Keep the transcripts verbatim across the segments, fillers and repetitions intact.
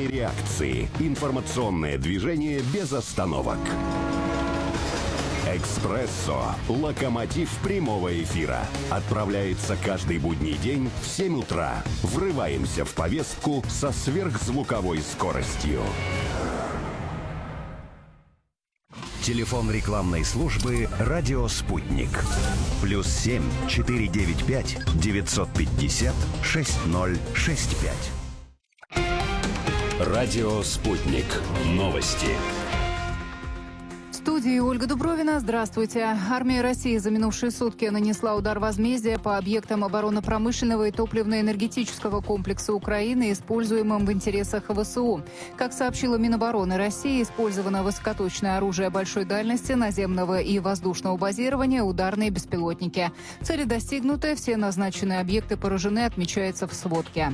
реакции. Информационное движение без остановок. «Экспрессо» – локомотив прямого эфира. Отправляется каждый будний день в семь утра. Врываемся в повестку со сверхзвуковой скоростью. Телефон рекламной службы «Радио Спутник». Плюс семь четыре девять пять девятьсот пятьдесят шесть ноль шесть пять. «Радио Спутник». Новости. В студии Ольга Дубровина. Здравствуйте. Армия России за минувшие сутки нанесла удар возмездия по объектам оборонно-промышленного и топливно-энергетического комплекса Украины, используемым в интересах ВСУ. Как сообщила Минобороны России, использовано высокоточное оружие большой дальности, наземного и воздушного базирования, ударные беспилотники. Цели достигнуты, все назначенные объекты поражены, отмечается в сводке.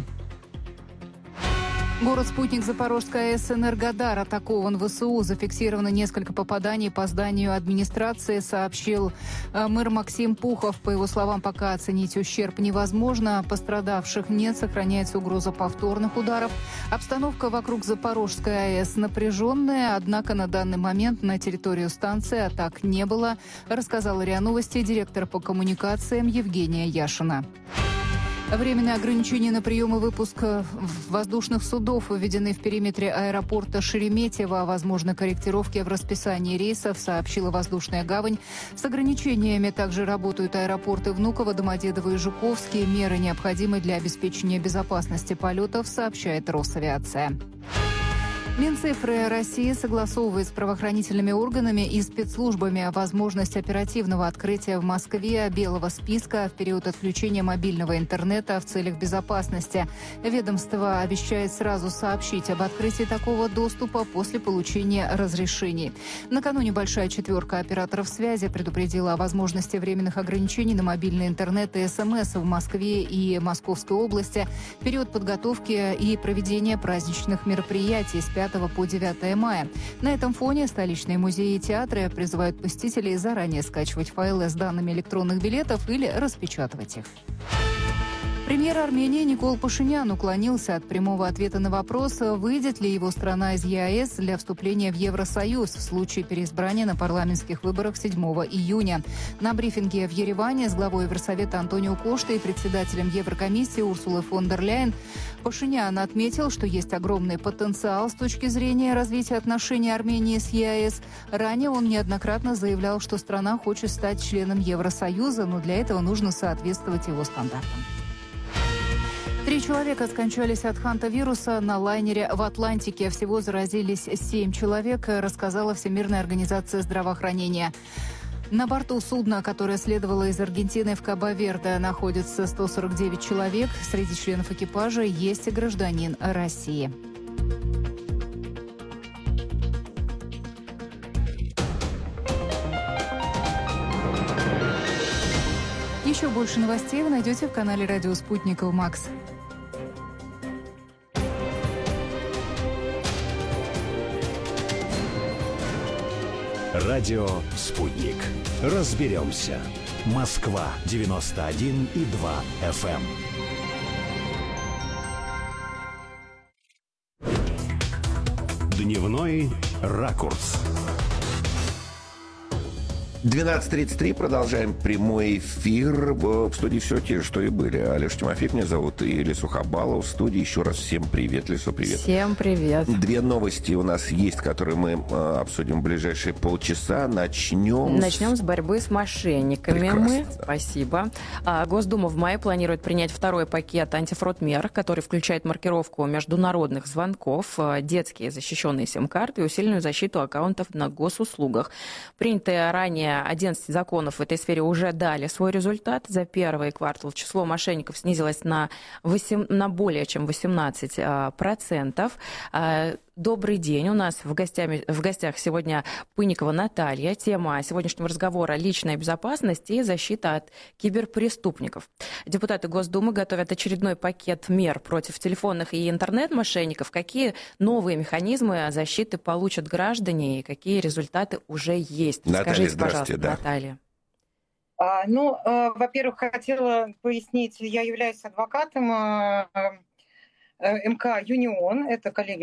Город-спутник Запорожская АЭС «Энергодар» атакован ВСУ. Зафиксировано несколько попаданий по зданию администрации, сообщил мэр Максим Пухов. По его словам, пока оценить ущерб невозможно. Пострадавших нет, сохраняется угроза повторных ударов. Обстановка вокруг Запорожской АЭС напряженная, однако на данный момент на территорию станции атак не было, рассказала РИА Новости директор по коммуникациям Евгения Яшина. Временные ограничения на прием и выпуск воздушных судов введены в периметре аэропорта Шереметьево. О возможной корректировке в расписании рейсов сообщила Воздушная гавань. С ограничениями также работают аэропорты Внуково, Домодедово и Жуковский. Меры необходимы для обеспечения безопасности полетов, сообщает Росавиация. Минцифры России согласовывает с правоохранительными органами и спецслужбами возможность оперативного открытия в Москве белого списка в период отключения мобильного интернета в целях безопасности. Ведомство обещает сразу сообщить об открытии такого доступа после получения разрешений. Накануне большая четверка операторов связи предупредила о возможности временных ограничений на мобильный интернет и СМС в Москве и Московской области в период подготовки и проведения праздничных мероприятий с пятого по девятое мая. На этом фоне столичные музеи и театры призывают посетителей заранее скачивать файлы с данными электронных билетов или распечатывать их. Премьер Армении Никол Пашинян уклонился от прямого ответа на вопрос, выйдет ли его страна из ЕАЭС для вступления в Евросоюз в случае переизбрания на парламентских выборах седьмого июня. На брифинге в Ереване с главой Евросовета Антонио Коштой и председателем Еврокомиссии Урсулой фон дер Ляйен Пашинян отметил, что есть огромный потенциал с точки зрения развития отношений Армении с ЕАЭС. Ранее он неоднократно заявлял, что страна хочет стать членом Евросоюза, но для этого нужно соответствовать его стандартам. Три человека скончались от хантавируса на лайнере в Атлантике. Всего заразились семь человек, рассказала Всемирная организация здравоохранения. На борту судна, которое следовало из Аргентины в Кабо-Верде, находится сто сорок девять человек. Среди членов экипажа есть и гражданин России. Еще больше новостей вы найдете в канале «Радио Спутник» Макс. Радио «Спутник». Разберемся. Москва девяносто один и два эф эм. Дневной ракурс. двенадцать тридцать три. Продолжаем прямой эфир. В студии все те же, что и были. Алеша Тимофеев меня зовут, и Лесу Хабалов в студии. Еще раз всем привет. Лесу, привет. Всем привет. Две новости у нас есть, которые мы э, обсудим в ближайшие полчаса. Начнем Начнем с... с борьбы с мошенниками. Прекрасно, мы. да. Спасибо. А, Госдума в мае планирует принять второй пакет антифрод-мер, который включает маркировку международных звонков, детские защищенные сим-карты и усиленную защиту аккаунтов на госуслугах. Принятые ранее одиннадцать законов в этой сфере уже дали свой результат. За первый квартал число мошенников снизилось на, восемь, на более чем восемнадцать процентов. Добрый день. У нас в, гостями, в гостях сегодня Пынникова Наталья. Тема сегодняшнего разговора — личная безопасность и защита от киберпреступников. Депутаты Госдумы готовят очередной пакет мер против телефонных и интернет-мошенников. Какие новые механизмы защиты получат граждане и какие результаты уже есть? Наталья, Скажите, пожалуйста, здравствуйте, да. Наталья. А, ну, э, во-первых, хотела пояснить, я являюсь адвокатом э, э, МК «Юнион», это коллеги